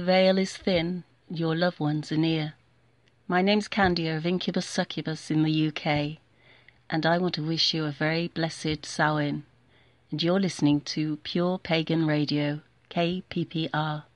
veil is thin, your loved ones are near. My name's Candia of Incubus Succubus in the UK, and I want to wish you a very blessed Samhain. And you're listening to Pure Pagan Radio, KPPR.